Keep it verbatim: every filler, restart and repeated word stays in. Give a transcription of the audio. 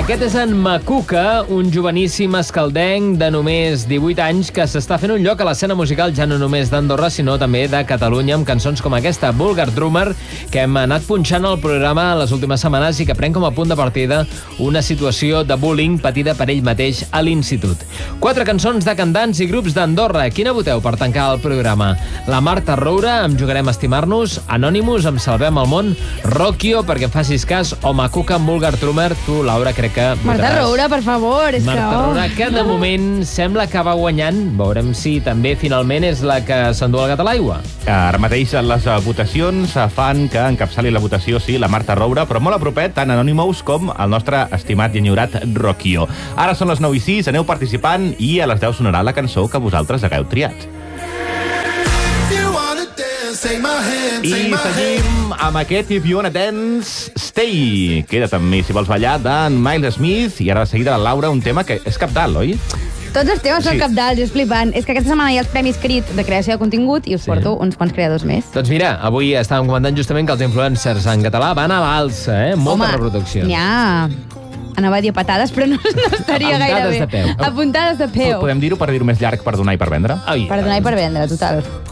Aquest és en Macuca, un joveníssim escaldenc de només divuit anys que s'està fent un lloc a l'escena musical ja no només d'Andorra, sinó també de Catalunya, amb cançons com aquesta, Vulgar Drummer, que hem anat punxant al programa les últimes setmanes i que pren com a punt de partida una situació de bullying patida per ell mateix a l'institut. Quatre cançons de cantants i grups d'Andorra. Quina voteu per tancar el programa? La Marta Roura, amb Jugarem a estimar-nos, Anonymous, amb Salvem el món, Rocchio, perquè em facis cas, o Macuca amb Vulgar Drummer. Tu, Laura, crec que votaràs. Marta Roura, per favor, és Marta que... Oh. Roura, que de moment sembla que va guanyant. Veurem si també finalment és la que s'endú el gat a l'aigua. Ara mateix les votacions fan que encapçali la votació, sí, la Marta Roura, però molt a propet, tant Anonymous com el nostre estimat i enyorat Rocchio. Ara són les nou i sis, aneu participant i a les deu sonarà la cançó que vosaltres hagueu triat. I seguim amb aquest If You Wanna Dance, Stay. Queda't amb mi si vols ballar, d'en Miles Smith. I ara de seguida la Laura, un tema que és cabdal, oi? Tots els temes Sí. són cabdals, és flipant. És que aquesta setmana hi ha els Premis Crit de creació de contingut i us Sí. porto uns quants creadors més. Doncs mira, avui estàvem comentant justament que els influencers en català van a l'alça, eh? Moltes reproduccions. N'hi ha... Anava a dir patades, però no, no estaria Apuntades gaire bé. de peu. Apuntades de peu. Podem dir-ho per dir-ho més llarg, per donar i per vendre? Ai, Per donar i per vendre, total.